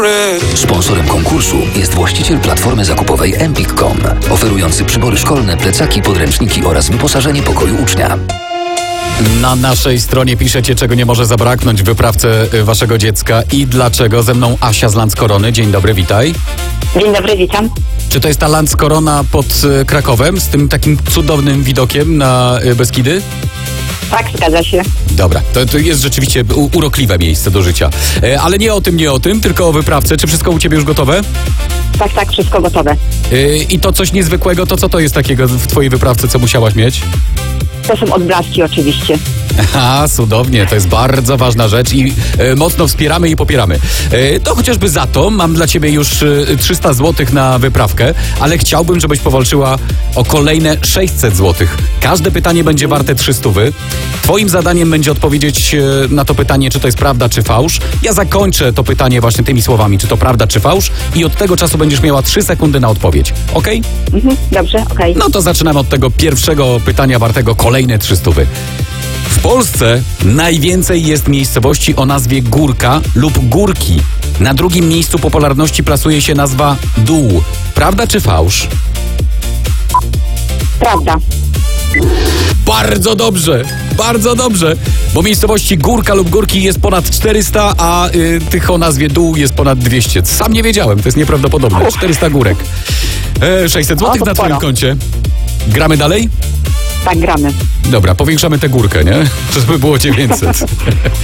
Sponsorem konkursu jest właściciel platformy zakupowej Empik.com, oferujący przybory szkolne, plecaki, podręczniki oraz wyposażenie pokoju ucznia. Na naszej stronie piszecie, czego nie może zabraknąć w wyprawce waszego dziecka i dlaczego. Ze mną Asia z Landskorony. Dzień dobry, witaj. Dzień dobry, witam. Czy to jest ta Landskorona pod Krakowem z tym takim cudownym widokiem na Beskidy? Tak, zgadza się. Dobra, to jest rzeczywiście urokliwe miejsce do życia. Ale nie o tym, tylko o wyprawce. Czy wszystko u ciebie już gotowe? Tak, wszystko gotowe. I to coś niezwykłego, to co to jest takiego w twojej wyprawce, co musiałaś mieć? To są odblaski oczywiście. Aha, cudownie, to jest bardzo ważna rzecz i mocno wspieramy i popieramy. To chociażby za to mam dla ciebie już 300 zł na wyprawkę, ale chciałbym, żebyś powalczyła o kolejne 600 zł. Każde pytanie będzie warte 300. Twoim zadaniem będzie odpowiedzieć na to pytanie, czy to jest prawda, czy fałsz. Ja zakończę to pytanie właśnie tymi słowami, czy to prawda, czy fałsz, i od tego czasu będziesz miała 3 sekundy na odpowiedź. Okej? Dobrze, okej. No to zaczynamy od tego pierwszego pytania wartego kolejne 300. W Polsce najwięcej jest miejscowości o nazwie Górka lub Górki. Na drugim miejscu popularności plasuje się nazwa Dół. Prawda czy fałsz? Prawda. Bardzo dobrze, bo miejscowości Górka lub Górki jest ponad 400, a tych o nazwie Dół jest ponad 200. Sam nie wiedziałem, to jest nieprawdopodobne. 400 górek. 600 zł na twoim koncie. Gramy dalej? Tak, gramy. Dobra, powiększamy tę górkę, nie? Żeby było 900.